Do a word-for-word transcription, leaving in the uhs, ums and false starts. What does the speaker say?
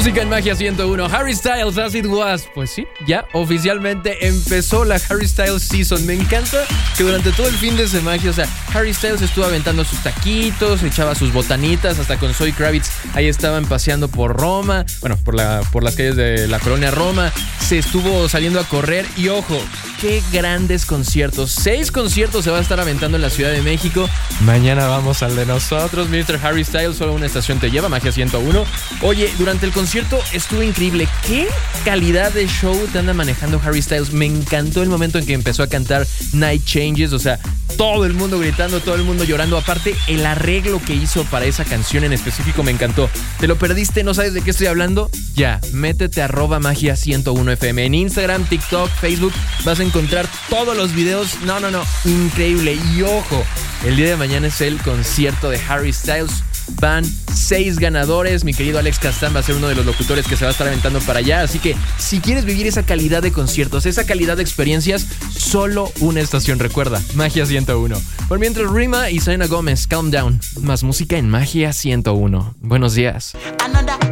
Música en Magia ciento uno. Harry Styles, As It Was. Pues sí, ya oficialmente empezó la Harry Styles Season. Me encanta que durante todo el fin de semana, o sea, Harry Styles estuvo aventando sus taquitos, echaba sus botanitas, hasta con Zoe Kravitz ahí estaban paseando por Roma, bueno, por, la, por las calles de la colonia Roma. Se estuvo saliendo a correr y ojo, qué grandes conciertos. Seis conciertos se va a estar aventando en la Ciudad de México. Mañana vamos al de nosotros, mister Harry Styles. Solo una estación te lleva, Magia ciento uno. Oye, durante el concierto estuvo increíble. ¿Qué calidad de show te anda manejando Harry Styles? Me encantó el momento en que empezó a cantar Night Changes. O sea, todo el mundo gritando, todo el mundo llorando. Aparte, el arreglo que hizo para esa canción en específico me encantó. ¿Te lo perdiste? ¿No sabes de qué estoy hablando? Ya, métete a arroba magia ciento uno F M en Instagram, TikTok, Facebook. Vas a encontrar todos los videos. No, no, no. Increíble. Y ojo, el día de mañana es el concierto de Harry Styles. Van seis ganadores. Mi querido Alex Castán va a ser uno de los locutores que se va a estar aventando para allá. Así que si quieres vivir esa calidad de conciertos, esa calidad de experiencias, solo una estación. Recuerda, Magia ciento uno. Por mientras, Rima y Selena Gómez, Calm Down. Más música en Magia ciento uno. Buenos días.